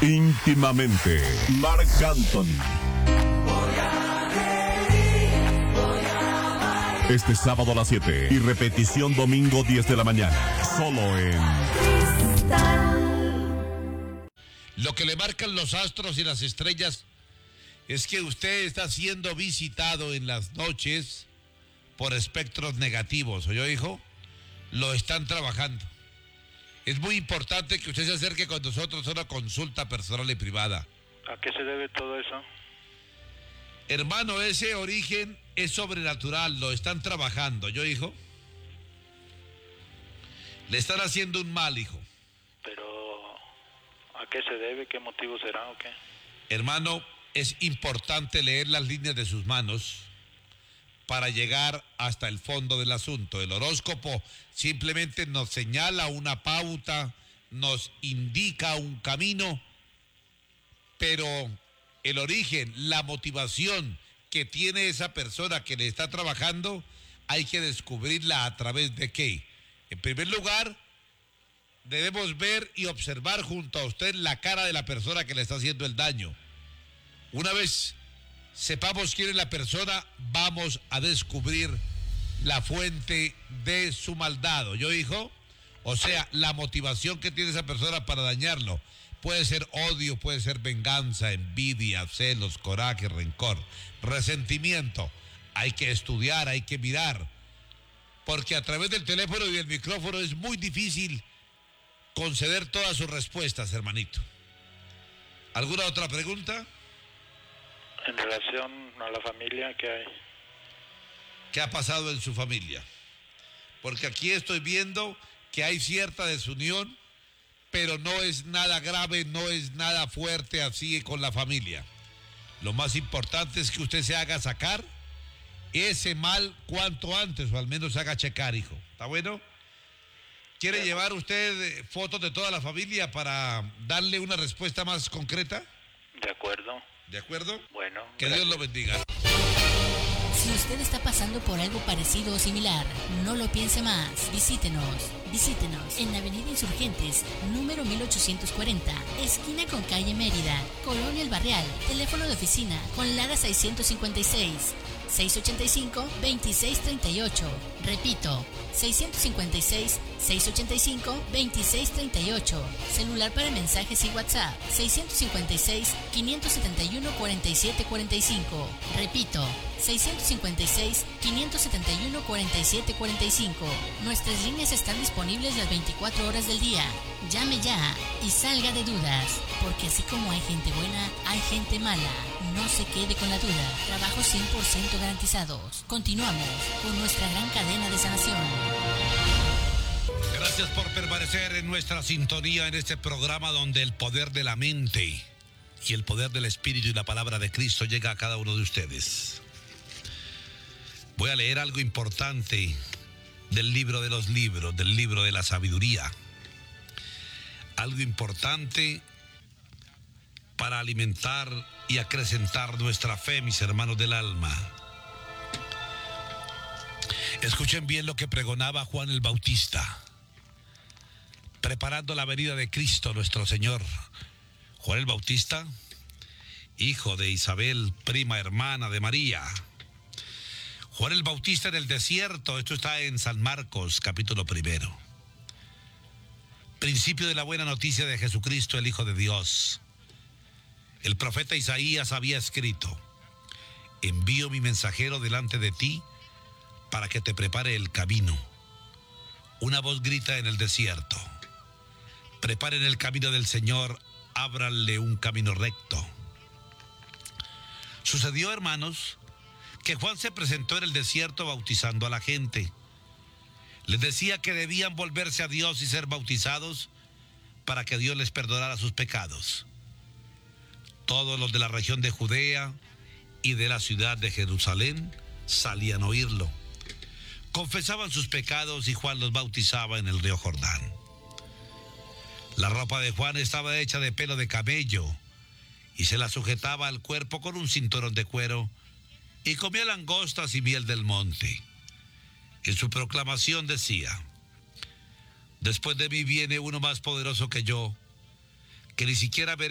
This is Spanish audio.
Íntimamente, Marc Anthony. Este sábado a las 7 y repetición domingo 10 de la mañana. Solo en Lo que le marcan los astros y las estrellas es que usted está siendo visitado en las noches por espectros negativos. ¿Oyó, hijo? Lo están trabajando. Es muy importante que usted se acerque con nosotros a una consulta personal y privada. ¿A qué se debe todo eso? Hermano, ese origen es sobrenatural, lo están trabajando. ¿Yo, hijo? Le están haciendo un mal, hijo. Pero, ¿a qué se debe? ¿Qué motivo será o qué? Hermano, es importante leer las líneas de sus manos para llegar hasta el fondo del asunto. El horóscopo simplemente nos señala una pauta, nos indica un camino, pero el origen, la motivación que tiene esa persona que le está trabajando, hay que descubrirla a través de qué. En primer lugar, debemos ver y observar junto a usted la cara de la persona que le está haciendo el daño. Una vez sepamos quién es la persona, vamos a descubrir la fuente de su maldad. ¿Oyó, hijo? O sea, la motivación que tiene esa persona para dañarlo. Puede ser odio, puede ser venganza, envidia, celos, coraje, rencor, resentimiento. Hay que estudiar, hay que mirar. Porque a través del teléfono y del micrófono es muy difícil conceder todas sus respuestas, hermanito. ¿Alguna otra pregunta? En relación a la familia, ¿qué hay? ¿Qué ha pasado en su familia? Porque aquí estoy viendo que hay cierta desunión, pero no es nada grave, no es nada fuerte así con la familia. Lo más importante es que usted se haga sacar ese mal cuanto antes, o al menos se haga checar, hijo. ¿Está bueno? ¿Quiere llevar usted fotos de toda la familia para darle una respuesta más concreta? De acuerdo. ¿De acuerdo? Bueno. Que Dios lo bendiga. Si usted está pasando por algo parecido o similar, no lo piense más. Visítenos en Avenida Insurgentes, número 1840, esquina con calle Mérida, Colonia El Barrial. Teléfono de oficina con Lara 656 685-2638. Repito, 656-685-2638. Celular para mensajes y WhatsApp, 656-571-4745. Repito, 656-571-4745. Nuestras líneas están disponibles las 24 horas del día. Llame ya y salga de dudas, porque así como hay gente buena, hay gente mala. No se quede con la duda. Trabajos 100% garantizados. Continuamos con nuestra gran cadena de sanación. Gracias por permanecer en nuestra sintonía en este programa donde el poder de la mente y el poder del Espíritu y la palabra de Cristo llega a cada uno de ustedes. Voy a leer algo importante del libro de los libros, del libro de la sabiduría. Algo importante para alimentar y acrecentar nuestra fe, mis hermanos del alma. Escuchen bien lo que pregonaba Juan el Bautista, preparando la venida de Cristo nuestro Señor. Juan el Bautista, hijo de Isabel, prima hermana de María. Juan el Bautista en el desierto, esto está en San Marcos, capítulo 1. Principio de la buena noticia de Jesucristo, el Hijo de Dios. El profeta Isaías había escrito: envío mi mensajero delante de ti para que te prepare el camino. Una voz grita en el desierto: preparen el camino del Señor, ábranle un camino recto. Sucedió, hermanos, que Juan se presentó en el desierto bautizando a la gente. Les decía que debían volverse a Dios y ser bautizados para que Dios les perdonara sus pecados. Todos los de la región de Judea y de la ciudad de Jerusalén salían a oírlo. Confesaban sus pecados y Juan los bautizaba en el río Jordán. La ropa de Juan estaba hecha de pelo de camello y se la sujetaba al cuerpo con un cinturón de cuero, y comía langostas y miel del monte. En su proclamación decía: después de mí viene uno más poderoso que yo, que ni siquiera veré